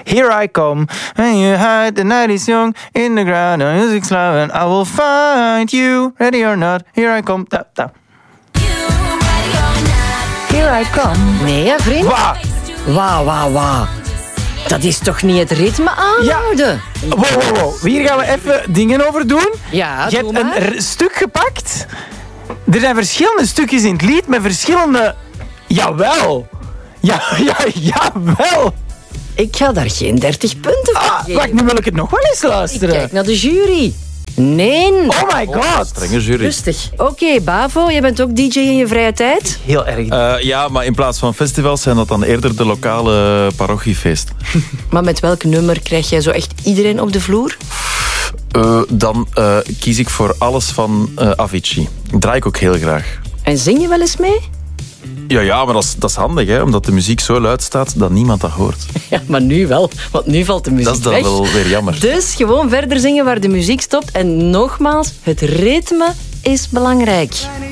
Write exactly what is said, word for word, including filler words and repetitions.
Here I come. When you hide, the night is young. In the ground, the music's loud. And I will find you. Ready or not, here I come. Da, da. Here I come. Nee, hè, vriend? Wauw. Wauw, wauw, wauw. Dat is toch niet het ritme aanhouden? Ja. Wow, wow, wow. Hier gaan we even dingen over doen. Ja, Je doe hebt maar. een r- stuk gepakt. Er zijn verschillende stukjes in het lied met verschillende... Jawel. Ja, ja, jawel. Ik ga daar geen dertig punten voor Ah, geven. wacht, nu wil ik het nog wel eens Ik luisteren. kijk naar de jury. Nee. Oh my god. Strenge jury. Rustig. Oké, okay, Bavo, jij bent ook D J in je vrije tijd? Heel erg. Uh, ja, maar in plaats van festivals zijn dat dan eerder de lokale parochiefeesten. Maar met welk nummer krijg jij zo echt iedereen op de vloer? Uh, dan uh, kies ik voor alles van uh, Avicii. Draai ik ook heel graag. En zing je wel eens mee? Ja, ja, maar dat is, dat is handig, hè, omdat de muziek zo luid staat dat niemand dat hoort. Ja, maar nu wel, want nu valt de muziek Dat is dan weg. wel weer jammer. Dus gewoon verder zingen waar de muziek stopt. En nogmaals, het ritme is belangrijk.